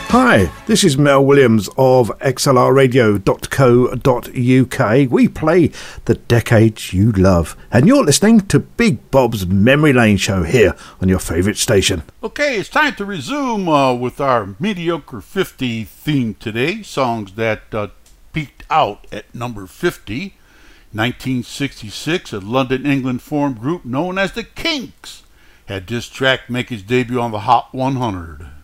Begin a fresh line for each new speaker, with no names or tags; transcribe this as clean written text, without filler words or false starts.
Hi, this is Mel Williams of xlrradio.co.uk. We play the decades you love, and you're listening to Big Bob's Memory Lane show here on your favourite station.
Okay, it's time to resume with our Mediocre 50 theme today. Songs that peaked out at number 50. 1966, a London, England formed group known as the Kinks had this track make its debut on the Hot 100.